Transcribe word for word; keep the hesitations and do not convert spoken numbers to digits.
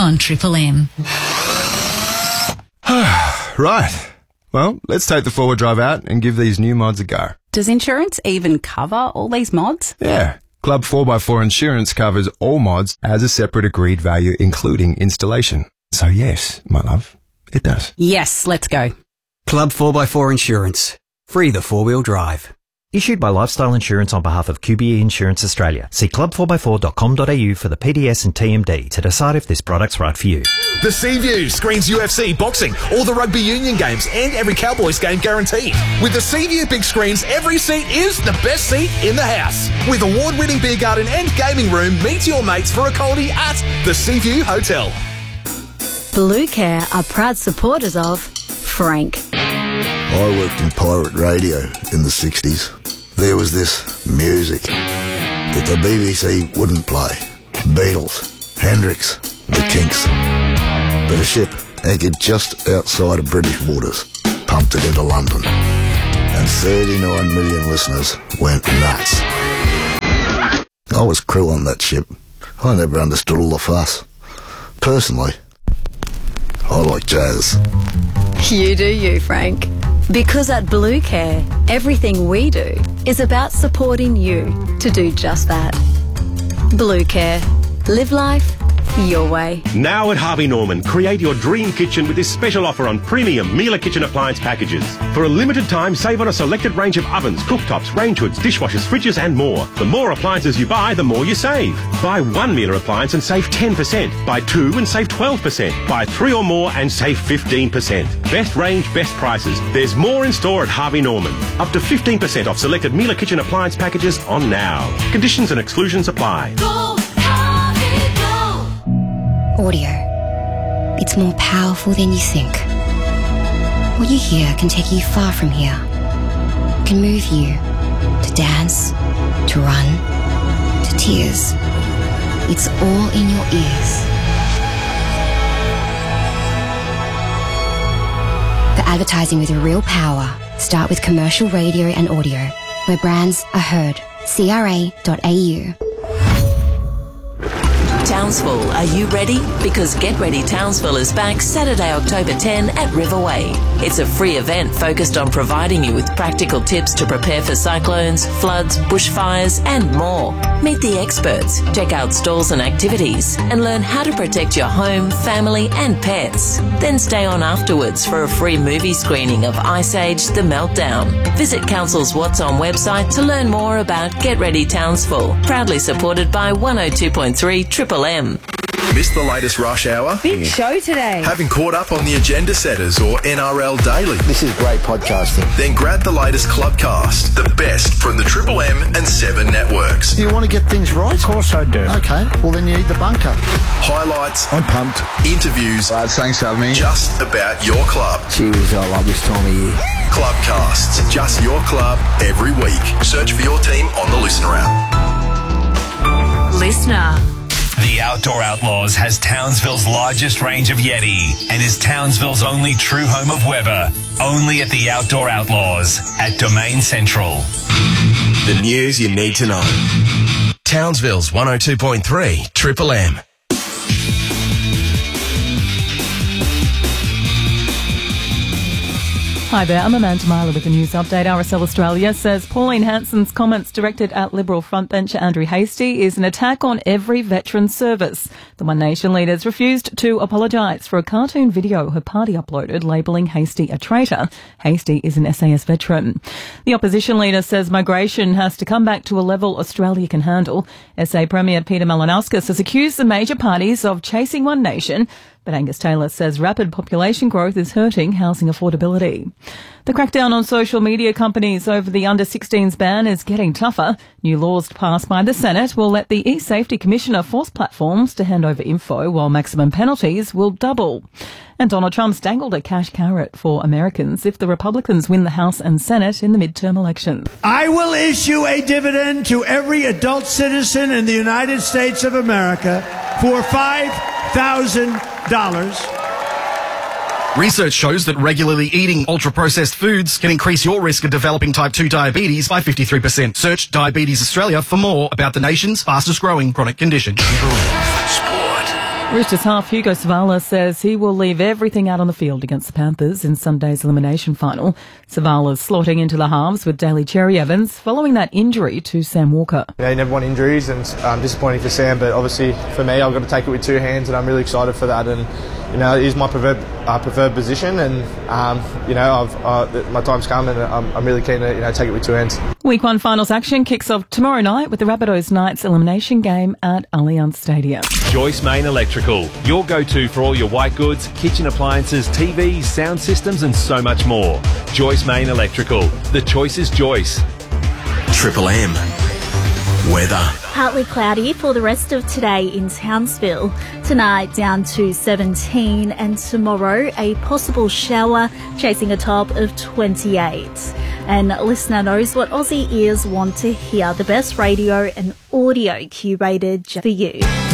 on Triple M. Right. Well, let's take the four-wheel drive out and give these new mods a go. Does insurance even cover all these mods? Yeah. Club four by four Insurance covers all mods as a separate agreed value, including installation. So yes, my love, it does. Yes, let's go. Club four by four Insurance. Free the four-wheel drive. Issued by Lifestyle Insurance on behalf of Q B E Insurance Australia. See club four by four dot com dot a u for the P D S and T M D to decide if this product's right for you. The Seaview screens U F C, boxing, all the rugby union games and every Cowboys game guaranteed. With the Seaview big screens, every seat is the best seat in the house. With award-winning beer garden and gaming room, meet your mates for a coldie at the Seaview Hotel. Blue Care are proud supporters of Frank. I worked in pirate radio in the sixties. There was this music that the B B C wouldn't play. Beatles, Hendrix, the Kinks. But a ship anchored just outside of British waters pumped it into London. And thirty-nine million listeners went nuts. I was crew on that ship. I never understood all the fuss. Personally, I like jazz. You do you, Frank. Because at Blue Care, everything we do is about supporting you to do just that. Blue Care. Live life your way. Now at Harvey Norman, create your dream kitchen with this special offer on premium Miele kitchen appliance packages. For a limited time, save on a selected range of ovens, cooktops, range hoods, dishwashers, fridges and more. The more appliances you buy, the more you save. Buy one Miele appliance and save ten percent. Buy two and save twelve percent. Buy three or more and save fifteen percent. Best range, best prices. There's more in store at Harvey Norman. Up to fifteen percent off selected Miele kitchen appliance packages on now. Conditions and exclusions apply. Go, Harvey, go. Audio. It's more powerful than you think. What you hear can take you far from here. Can move you to dance, to run, to tears. It's all in your ears. For advertising with real power, start with commercial radio and audio, where brands are heard. C R A dot A U. Townsville, are you ready? Because Get Ready Townsville is back Saturday, October tenth at Riverway. It's a free event focused on providing you with practical tips to prepare for cyclones, floods, bushfires and more. Meet the experts, check out stalls and activities and learn how to protect your home, family and pets. Then stay on afterwards for a free movie screening of Ice Age: The Meltdown. Visit Council's What's On website to learn more about Get Ready Townsville. Proudly supported by one oh two point three Triple M. Missed the latest Rush Hour? Big show today. Haven't caught up on the Agenda Setters or N R L Daily? This is great podcasting. Then grab the latest Clubcast, the best from the Triple M and Seven networks. Do you want to get things right? Of course I do. Okay, well then you need the bunker. Highlights. I'm pumped. Interviews. Lads, thanks for having me. Just about your club. Cheers, I love this time of year. Clubcasts, just your club every week. Search for your team on the Listener app. Listener. The Outdoor Outlaws has Townsville's largest range of Yeti and is Townsville's only true home of Weber. Only at the Outdoor Outlaws at Domain Central. The news you need to know. Townsville's one oh two point three Triple M. Hi there, I'm Amanda Myler with the news update. R S L Australia says Pauline Hanson's comments directed at Liberal frontbencher Andrew Hastie is an attack on every veteran service. The One Nation leaders refused to apologise for a cartoon video her party uploaded labelling Hastie a traitor. Hastie is an S A S veteran. The opposition leader says migration has to come back to a level Australia can handle. S A Premier Peter Malinauskas has accused the major parties of chasing One Nation, but Angus Taylor says rapid population growth is hurting housing affordability. The crackdown on social media companies over the under sixteens ban is getting tougher. New laws passed by the Senate will let the e-Safety Commissioner force platforms to hand over info, while maximum penalties will double. And Donald Trump's dangled a cash carrot for Americans if the Republicans win the House and Senate in the midterm elections. I will issue a dividend to every adult citizen in the United States of America for five thousand dollars. Research shows that regularly eating ultra-processed foods can increase your risk of developing type two diabetes by fifty-three percent. Search Diabetes Australia for more about the nation's fastest-growing chronic condition. Sport. Roosters half Hugo Savala says he will leave everything out on the field against the Panthers in Sunday's elimination final. Savala's slotting into the halves with Daly Cherry Evans following that injury to Sam Walker. You know, you never want injuries, and um, disappointing for Sam, but obviously for me I've got to take it with two hands, and I'm really excited for that. And you know, it is my preferred, uh, preferred position, and um, you know, I've, uh, my time's come, and I'm, I'm really keen to you know take it with two hands. Week one finals action kicks off tomorrow night with the Rabbitohs Knights elimination game at Allianz Stadium. Joyce Main Electrical, your go-to for all your white goods, kitchen appliances, T Vs, sound systems and so much more. Joyce Main Electrical, the choice is Joyce. Triple M. Weather. Partly cloudy for the rest of today in Townsville. Tonight down to seventeen, and tomorrow a possible shower chasing a top of twenty-eight. And listener knows what Aussie ears want to hear, the best radio and audio curated just for you.